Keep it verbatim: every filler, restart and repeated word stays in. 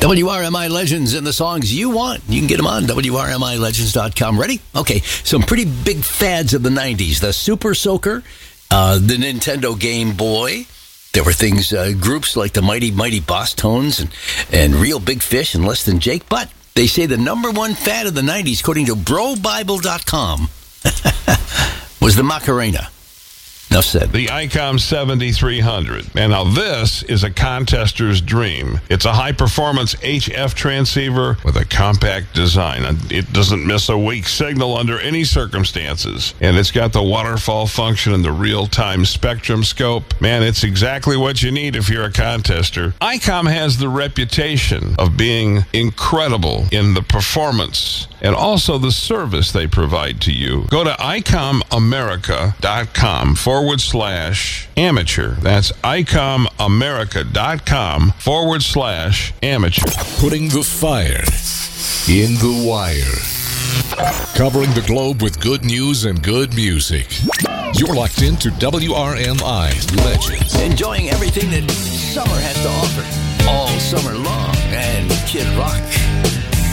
W R M I Legends and the songs you want. You can get them on W R M I legends dot com. Ready? Okay, some pretty big fads of the nineties. The Super Soaker, uh, the Nintendo Game Boy. There were things, uh, groups like the Mighty Mighty Boss Tones and, and Real Big Fish and Less Than Jake. But they say the number one fad of the nineties, according to Bro Bible dot com, was the Macarena. Enough said. The ICOM seventy-three hundred. And now this is a contester's dream. It's a high-performance H F transceiver with a compact design. It doesn't miss a weak signal under any circumstances. And it's got the waterfall function and the real-time spectrum scope. Man, it's exactly what you need if you're a contester. ICOM has the reputation of being incredible in the performance and also the service they provide to you. Go to icom america dot com forward slash amateur. That's icom america dot com forward slash amateur. Putting the fire in the wire. Covering the globe with good news and good music. You're locked into W R M I Legends. Enjoying everything that summer has to offer.